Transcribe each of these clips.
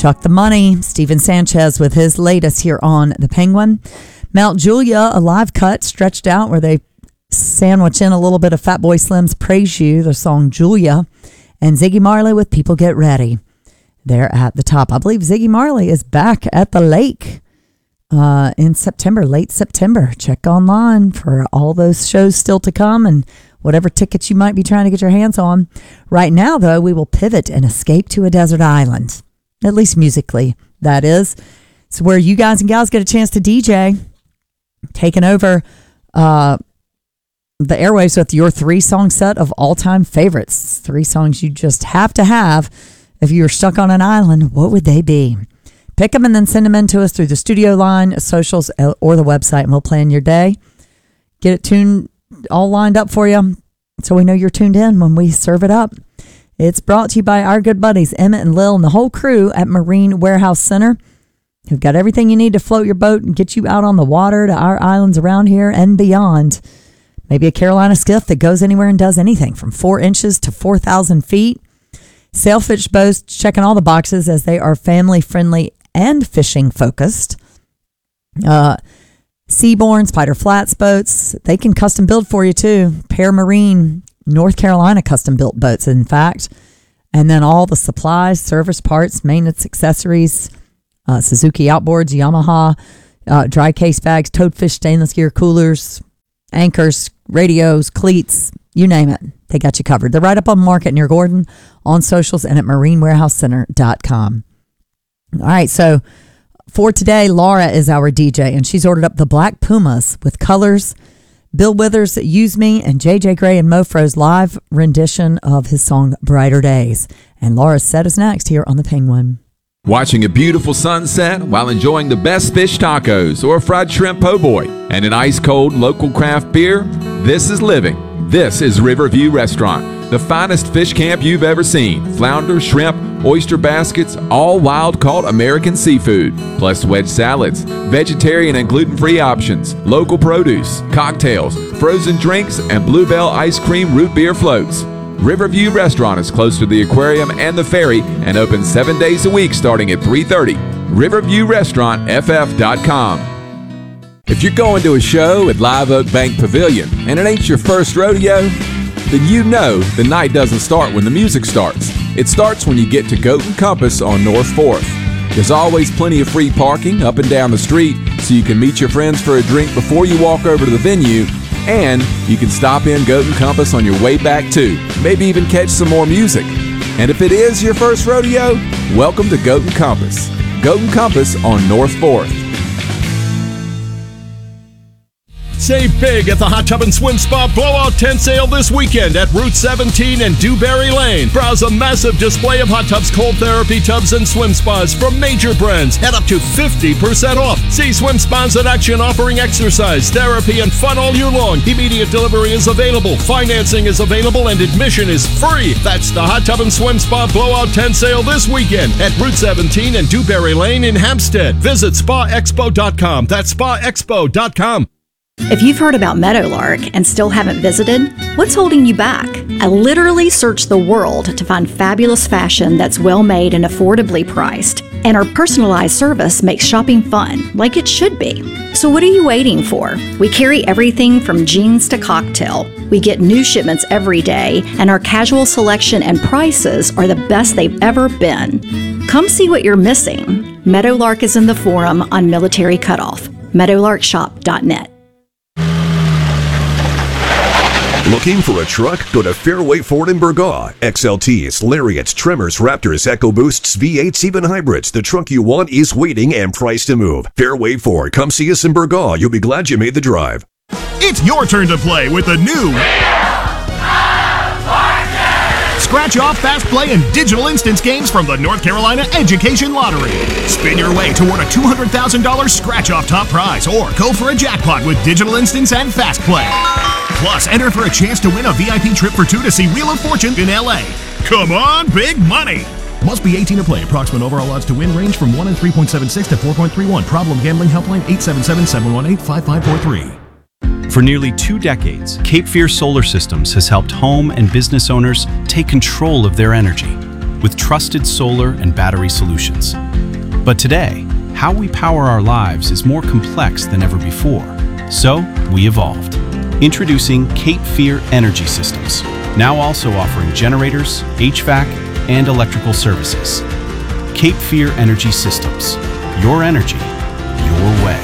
Chuck the Money, Steven Sanchez with his latest here on The Penguin. Mount Julia, a live cut stretched out where they sandwich in a little bit of Fatboy Slim's Praise You, the song Julia, and Ziggy Marley with People Get Ready. They're at the top. I believe Ziggy Marley is back at the lake in September, late September. Check online for all those shows still to come and whatever tickets you might be trying to get your hands on. Right now, though, we will pivot and escape to a desert island, at least musically, that is. It's where you guys and gals get a chance to DJ, taking over the airwaves with your 3-song set of all-time favorites. 3 songs you just have to have. If you were stuck on an island, what would they be? Pick them and then send them in to us through the studio line, socials, or the website, and we'll plan your day. Get it tuned, all lined up for you so we know you're tuned in when we serve it up. It's brought to you by our good buddies, Emmett and Lil, and the whole crew at Marine Warehouse Center, who've got everything you need to float your boat and get you out on the water to our islands around here and beyond. Maybe a Carolina skiff that goes anywhere and does anything from 4 inches to 4,000 feet. Sailfish boats, checking all the boxes as they are family-friendly and fishing-focused. Seabourn, Spider Flats boats, they can custom build for you too. Pear Marine, North Carolina custom-built boats, in fact. And then all the supplies, service parts, maintenance accessories, Suzuki outboards, Yamaha, dry case bags, Toadfish stainless gear coolers, anchors, radios, cleats, you name it. They got you covered. They're right up on Market near Gordon, on socials, and at marinewarehousecenter.com. All right, so for today, Laura is our DJ, and she's ordered up the Black Pumas with Colors, Bill Withers, Use Me, and JJ Gray and Mofro's live rendition of his song Brighter Days. And Laura's set is next here on The Penguin. Watching a beautiful sunset while enjoying the best fish tacos or fried shrimp po' boy and an ice-cold local craft beer, this is living. This is Riverview Restaurant, the finest fish camp you've ever seen. Flounder, shrimp, oyster baskets, all wild-caught American seafood, plus wedge salads, vegetarian and gluten-free options, local produce, cocktails, frozen drinks, and Bluebell ice cream root beer floats. Riverview Restaurant is close to the aquarium and the ferry and open 7 days a week starting at 3:30. RiverviewRestaurantFF.com. If you're going to a show at Live Oak Bank Pavilion and it ain't your first rodeo, then you know the night doesn't start when the music starts. It starts when you get to Goat and Compass on North 4th. There's always plenty of free parking up and down the street so you can meet your friends for a drink before you walk over to the venue, and you can stop in Goat and Compass on your way back too. Maybe even catch some more music. And if it is your first rodeo, welcome to Goat and Compass. Goat and Compass on North 4th. Save big at the Hot Tub and Swim Spa Blowout Tent Sale this weekend at Route 17 and Dewberry Lane. Browse a massive display of hot tubs, cold therapy tubs, and swim spas from major brands at up to 50% off. See swim spas in action offering exercise, therapy, and fun all year long. Immediate delivery is available, financing is available, and admission is free. That's the Hot Tub and Swim Spa Blowout Tent Sale this weekend at Route 17 and Dewberry Lane in Hampstead. Visit spaexpo.com. That's spaexpo.com. If you've heard about Meadowlark and still haven't visited, what's holding you back? I literally searched the world to find fabulous fashion that's well made and affordably priced. And our personalized service makes shopping fun, like it should be. So what are you waiting for? We carry everything from jeans to cocktail. We get new shipments every day, and our casual selection and prices are the best they've ever been. Come see what you're missing. Meadowlark is in the Forum on Military Cutoff. meadowlarkshop.net. Looking for a truck? Go to Fairway Ford in Burgaw. XLTs, Lariats, Tremors, Raptors, EcoBoosts, V8s, even hybrids. The truck you want is waiting and priced to move. Fairway Ford. Come see us in Burgaw. You'll be glad you made the drive. It's your turn to play with the new Scratch Off, Fast Play, and Digital Instance games from the North Carolina Education Lottery. Spin your way toward a $200,000 Scratch Off top prize or go for a jackpot with Digital Instance and Fast Play. Plus, enter for a chance to win a VIP trip for 2 to see Wheel of Fortune in LA. Come on, big money! Must be 18 to play. Approximate overall odds to win range from 1 in 3.76 to 4.31. Problem gambling helpline 877-718-5543. For nearly 2 decades, Cape Fear Solar Systems has helped home and business owners take control of their energy. with trusted solar and battery solutions. But today, how we power our lives is more complex than ever before. So, we evolved. Introducing Cape Fear Energy Systems, now also offering generators, HVAC, and electrical services. Cape Fear Energy Systems. Your energy, your way.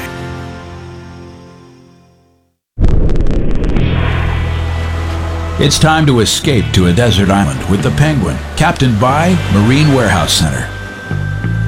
It's time to escape to a desert island with the Penguin, captained by Marine Warehouse Center.